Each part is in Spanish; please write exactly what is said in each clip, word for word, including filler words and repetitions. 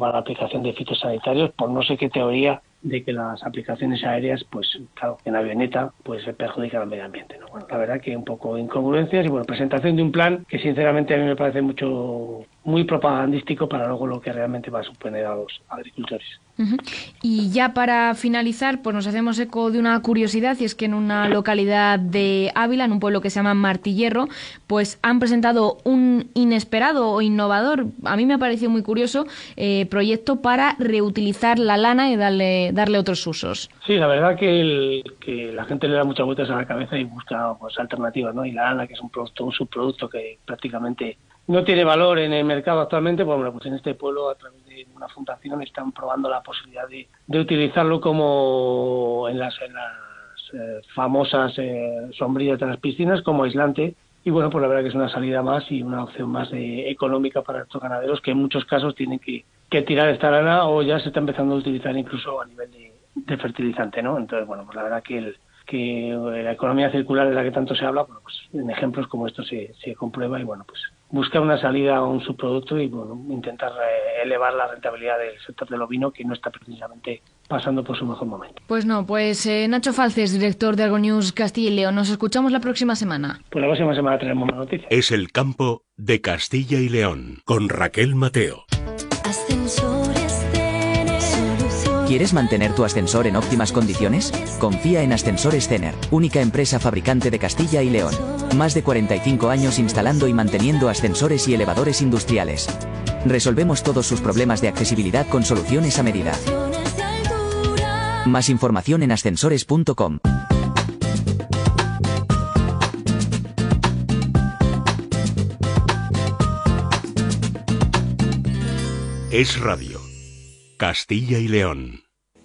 luego a la aplicación de fitosanitarios, por no sé qué teoría de que las aplicaciones aéreas, pues claro, en avioneta, pues se perjudican al medio ambiente, ¿no? Bueno, la verdad que un poco incongruencias y bueno, presentación de un plan que sinceramente a mí me parece mucho, muy propagandístico para luego lo que realmente va a suponer a los agricultores. Uh-huh. Y ya para finalizar, pues nos hacemos eco de una curiosidad, y es que en una localidad de Ávila, en un pueblo que se llama Martillero, pues han presentado un inesperado o innovador, a mí me ha parecido muy curioso, eh, proyecto para reutilizar la lana y darle darle otros usos. Sí, la verdad que, el, que la gente le da muchas vueltas a la cabeza y busca pues alternativas, ¿no? Y la lana, que es un producto, un subproducto que prácticamente no tiene valor en el mercado actualmente, pues, bueno, pues en este pueblo, a través de una fundación, están probando la posibilidad de, de utilizarlo como en las, en las eh, famosas eh, sombrillas de las piscinas, como aislante. Y bueno, pues la verdad que es una salida más y una opción más de, económica para estos ganaderos, que en muchos casos tienen que, que tirar esta lana, o ya se está empezando a utilizar incluso a nivel de, de fertilizante, ¿no? Entonces, bueno, pues la verdad que el que la economía circular de la que tanto se habla, bueno, pues en ejemplos como estos se, se comprueba y bueno, pues buscar una salida a un subproducto y bueno, intentar eh, elevar la rentabilidad del sector del ovino, que no está precisamente pasando por su mejor momento. Pues no, pues eh, Nacho Falces, director de Agronews Castilla y León, nos escuchamos la próxima semana. Pues la próxima semana tenemos más noticias. Es el campo de Castilla y León, con Raquel Mateo. ¿Quieres mantener tu ascensor en óptimas condiciones? Confía en Ascensores Cener, única empresa fabricante de Castilla y León. Más de cuarenta y cinco años instalando y manteniendo ascensores y elevadores industriales. Resolvemos todos sus problemas de accesibilidad con soluciones a medida. Más información en ascensores punto com. Es Radio. Castilla y León.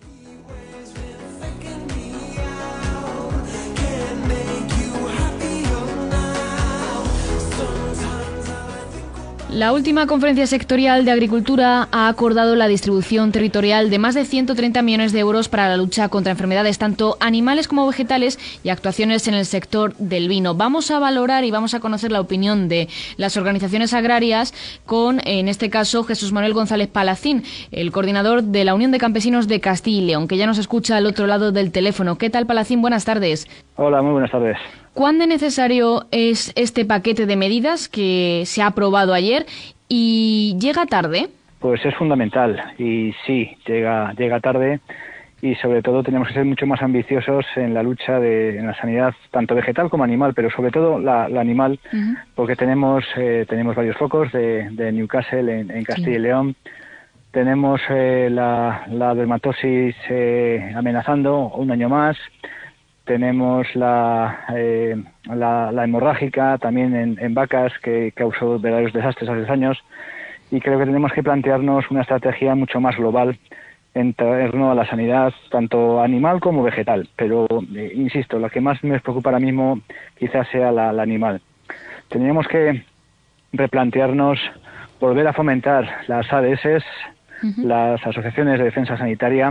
La última conferencia sectorial de Agricultura ha acordado la distribución territorial de más de ciento treinta millones de euros para la lucha contra enfermedades tanto animales como vegetales y actuaciones en el sector del vino. Vamos a valorar y vamos a conocer la opinión de las organizaciones agrarias con, en este caso, Jesús Manuel González Palacín, el coordinador de la Unión de Campesinos de Castilla y León, que ya nos escucha al otro lado del teléfono. ¿Qué tal, Palacín? Buenas tardes. Hola, muy buenas tardes. ¿Cuán de necesario es este paquete de medidas que se ha aprobado ayer y llega tarde? Pues es fundamental y sí, llega llega tarde y sobre todo tenemos que ser mucho más ambiciosos en la lucha de en la sanidad tanto vegetal como animal, pero sobre todo la, la animal, uh-huh. porque tenemos eh, tenemos varios focos de, de Newcastle en, en Castilla sí. y León. Tenemos eh, la, la dermatosis eh, amenazando un año más. Tenemos la, eh, la, la hemorrágica también en, en vacas, que causó verdaderos desastres hace años, y creo que tenemos que plantearnos una estrategia mucho más global en torno a la sanidad, tanto animal como vegetal. Pero, eh, insisto, lo que más me preocupa ahora mismo quizás sea la, la animal. Tendríamos que replantearnos volver a fomentar las A D S, uh-huh. las asociaciones de defensa sanitaria,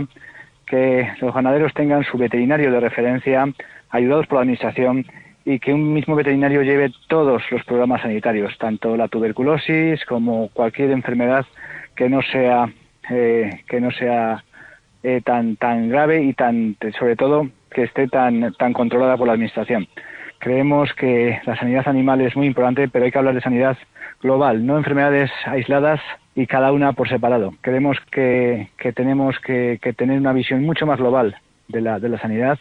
que los ganaderos tengan su veterinario de referencia, ayudados por la administración, y que un mismo veterinario lleve todos los programas sanitarios, tanto la tuberculosis como cualquier enfermedad que no sea eh, que no sea eh, tan tan grave y tan sobre todo que esté tan tan controlada por la administración. Creemos que la sanidad animal es muy importante, pero hay que hablar de sanidad global, no enfermedades aisladas y cada una por separado. Creemos que, que tenemos que, que tener una visión mucho más global de la, de la sanidad,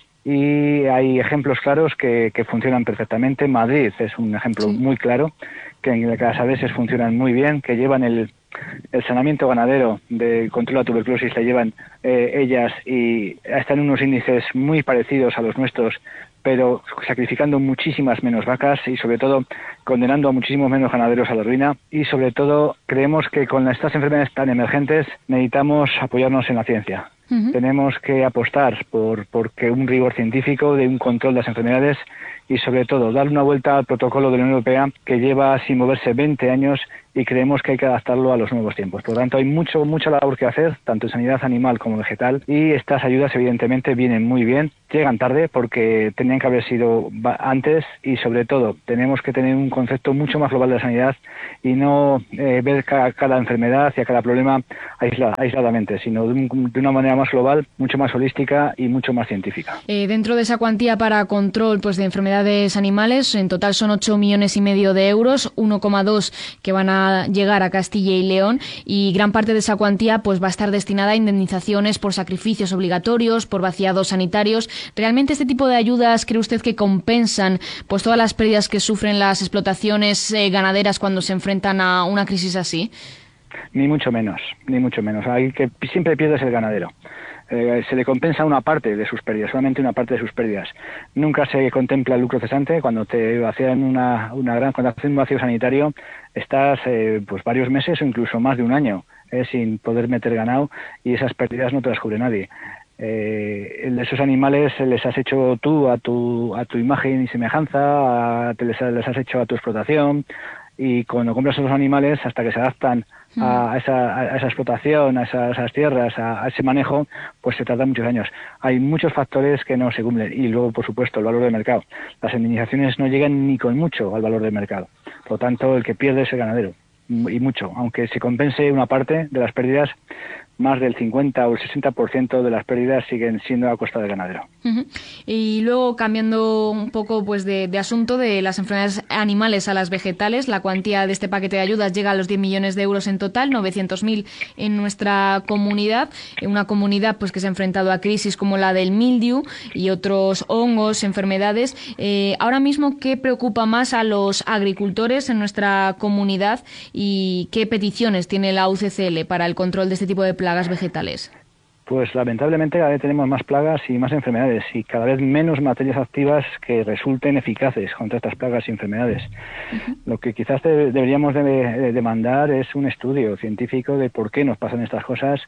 y hay ejemplos claros que, que funcionan perfectamente. Madrid es un ejemplo sí. muy claro, que en las A D S funcionan muy bien, que llevan el, el saneamiento ganadero de control de la tuberculosis, le llevan eh, ellas, y están en unos índices muy parecidos a los nuestros, pero sacrificando muchísimas menos vacas y sobre todo condenando a muchísimos menos ganaderos a la ruina. Y sobre todo creemos que con estas enfermedades tan emergentes necesitamos apoyarnos en la ciencia. Uh-huh. Tenemos que apostar por porque un rigor científico de un control de las enfermedades y sobre todo dar una vuelta al protocolo de la Unión Europea, que lleva sin moverse veinte años, y creemos que hay que adaptarlo a los nuevos tiempos. Por lo tanto, hay mucho mucha labor que hacer, tanto en sanidad animal como vegetal, y estas ayudas evidentemente vienen muy bien, llegan tarde porque tenían tenían que haber sido antes, y sobre todo tenemos que tener un concepto mucho más global de la sanidad y no eh, ver cada, cada enfermedad y a cada problema aisla, aisladamente, sino de, un, de una manera más global, mucho más holística y mucho más científica. Eh, dentro de esa cuantía para control pues de enfermedades animales, en total son ocho millones y medio de euros, uno coma dos que van a llegar a Castilla y León, y gran parte de esa cuantía pues va a estar destinada a indemnizaciones por sacrificios obligatorios, por vaciados sanitarios. ¿Realmente este tipo de ayudas cree usted que compensan pues todas las pérdidas que sufren las explotaciones eh, ganaderas cuando se enfrentan a una crisis así? Ni mucho menos, ni mucho menos. Hay que siempre pierdes el ganadero. Eh, se le compensa una parte de sus pérdidas, solamente una parte de sus pérdidas. Nunca se contempla el lucro cesante. Cuando te vacían una, una gran, cuando hacen un vacío sanitario, estás eh, pues varios meses o incluso más de un año eh, sin poder meter ganado, y esas pérdidas no te las cubre nadie. Eh, esos animales les has hecho tú a tu a tu imagen y semejanza, a, te les, les has hecho a tu explotación, y cuando compras esos animales, hasta que se adaptan a esa, a esa explotación, a esas, a esas tierras, a, a ese manejo, pues se tarda muchos años. Hay muchos factores que no se cumplen, y luego, por supuesto, el valor del mercado. Las indemnizaciones no llegan ni con mucho al valor del mercado. Por lo tanto, el que pierde es el ganadero, y mucho. Aunque se compense una parte de las pérdidas, más del cincuenta o el sesenta por ciento de las pérdidas siguen siendo a costa del ganadero. Uh-huh. Y luego, cambiando un poco pues de, de asunto, de las enfermedades animales a las vegetales, la cuantía de este paquete de ayudas llega a los diez millones de euros en total, novecientos mil en nuestra comunidad, una comunidad pues que se ha enfrentado a crisis como la del mildiu y otros hongos, enfermedades. Eh, ahora mismo, ¿qué preocupa más a los agricultores en nuestra comunidad, y qué peticiones tiene la U C C L para el control de este tipo de plagas vegetales? Pues lamentablemente cada vez tenemos más plagas y más enfermedades, y cada vez menos materias activas que resulten eficaces contra estas plagas y enfermedades. Uh-huh. Lo que quizás de, deberíamos de, demandar es un estudio científico de por qué nos pasan estas cosas,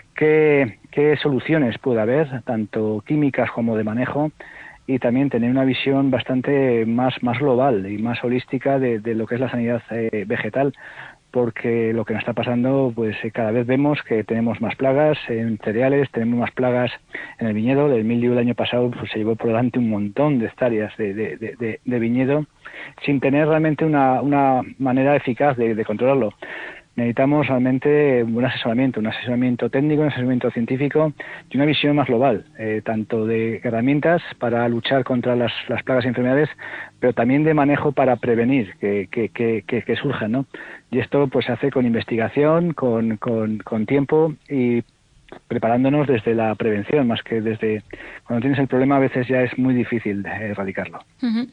qué, qué soluciones puede haber, tanto químicas como de manejo, y también tener una visión bastante más, más global y más holística de, de lo que es la sanidad eh, vegetal, porque lo que nos está pasando, pues cada vez vemos que tenemos más plagas en cereales, tenemos más plagas en el viñedo. El mildiu el año pasado pues, se llevó por delante un montón de hectáreas de, de, de, de viñedo, sin tener realmente una, una manera eficaz de, de controlarlo. Necesitamos realmente un asesoramiento, un asesoramiento técnico, un asesoramiento científico y una visión más global, eh, tanto de herramientas para luchar contra las, las plagas y enfermedades, pero también de manejo para prevenir que, que, que, que, que surjan, ¿no? Y esto pues se hace con investigación, con, con, con tiempo, y preparándonos desde la prevención, más que desde cuando tienes el problema. A veces ya es muy difícil erradicarlo. Uh-huh.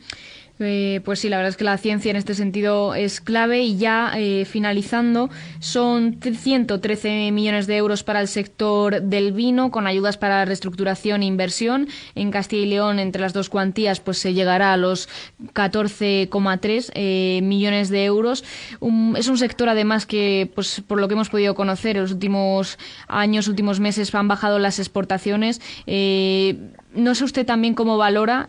Eh, pues sí, la verdad es que la ciencia en este sentido es clave. Y ya eh, finalizando, son ciento trece millones de euros para el sector del vino, con ayudas para reestructuración e inversión. En Castilla y León, entre las dos cuantías, pues se llegará a los catorce coma tres eh, millones de euros. Un, es un sector, además, que, pues por lo que hemos podido conocer, en los últimos años, últimos meses, han bajado las exportaciones. Eh, no sé usted también cómo valora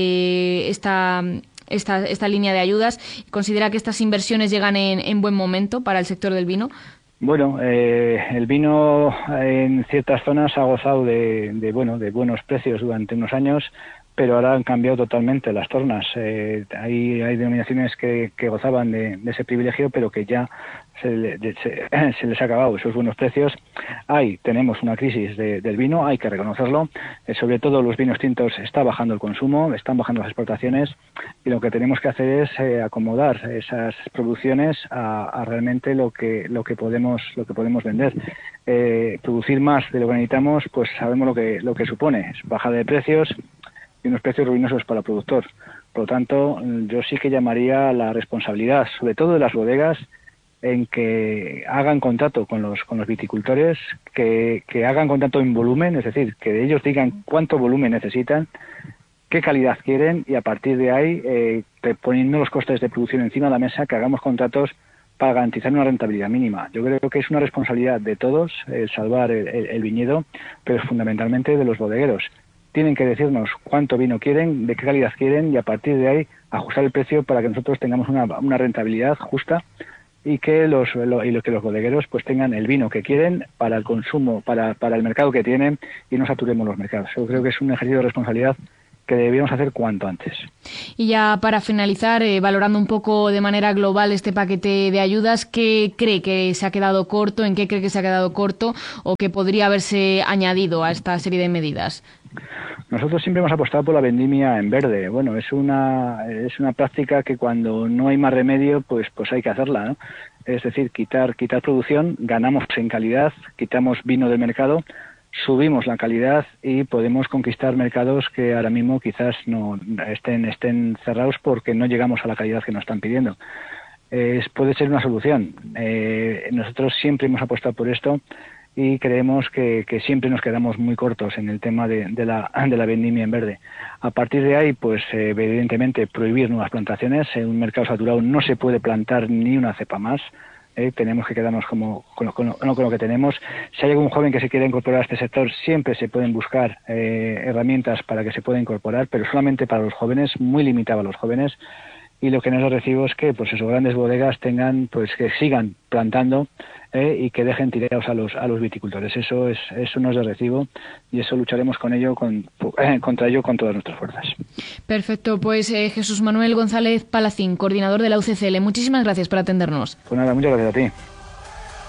eh, esta... Esta, esta línea de ayudas. ¿Considera que estas inversiones llegan en, en buen momento para el sector del vino? Bueno, eh, el vino en ciertas zonas ha gozado de, de, bueno, de buenos precios durante unos años, pero ahora han cambiado totalmente las tornas. Eh, hay, hay denominaciones que, que gozaban de, de ese privilegio, pero que ya se, de, se, se les ha acabado esos buenos precios. Hay, tenemos una crisis de, del vino, hay que reconocerlo. Eh, sobre todo los vinos tintos, está bajando el consumo, están bajando las exportaciones, y lo que tenemos que hacer es eh, acomodar esas producciones a, a realmente lo que lo que podemos lo que podemos vender. Eh, producir más de lo que necesitamos, pues sabemos lo que lo que supone, es bajada de precios y unos precios ruinosos para el productor. Por lo tanto, yo sí que llamaría a la responsabilidad, sobre todo de las bodegas, en que hagan contrato con los con los viticultores, que, que hagan contrato en volumen, es decir, que ellos digan cuánto volumen necesitan, qué calidad quieren, y a partir de ahí, eh, poniendo los costes de producción encima de la mesa, que hagamos contratos para garantizar una rentabilidad mínima. Yo creo que es una responsabilidad de todos el salvar el, el, el viñedo, pero fundamentalmente de los bodegueros. Tienen que decirnos cuánto vino quieren, de qué calidad quieren, y a partir de ahí ajustar el precio para que nosotros tengamos una, una rentabilidad justa, y que los lo, y lo que los bodegueros pues tengan el vino que quieren para el consumo, para, para el mercado que tienen, y no saturemos los mercados. Yo creo que es un ejercicio de responsabilidad que debíamos hacer cuanto antes. Y ya para finalizar, eh, valorando un poco de manera global este paquete de ayudas, ¿qué cree que se ha quedado corto? ¿En qué cree que se ha quedado corto? ¿O que podría haberse añadido a esta serie de medidas? Nosotros siempre hemos apostado por la vendimia en verde. Bueno, es una es una práctica que cuando no hay más remedio, pues pues hay que hacerla, ¿no? Es decir, quitar quitar producción, ganamos en calidad, quitamos vino del mercado, subimos la calidad y podemos conquistar mercados que ahora mismo quizás no estén estén cerrados porque no llegamos a la calidad que nos están pidiendo. Eh, puede ser una solución. Eh, nosotros siempre hemos apostado por esto y creemos que, que siempre nos quedamos muy cortos en el tema de, de, la, de la vendimia en verde. A partir de ahí, pues eh, evidentemente prohibir nuevas plantaciones. En un mercado saturado no se puede plantar ni una cepa más. Eh, tenemos que quedarnos como con lo, con, lo, con lo que tenemos. Si hay algún joven que se quiera incorporar a este sector, siempre se pueden buscar eh, herramientas para que se pueda incorporar, pero solamente para los jóvenes, muy limitado a los jóvenes. Y lo que no es de recibo es que pues esos grandes bodegas tengan, pues que sigan plantando eh, y que dejen tirados a los a los viticultores. Eso es eso no es de recibo y eso lucharemos con ello con, eh, contra ello con todas nuestras fuerzas. Perfecto, pues eh, Jesús Manuel González Palacín, coordinador de la U C C L, muchísimas gracias por atendernos. Pues nada, muchas gracias a ti.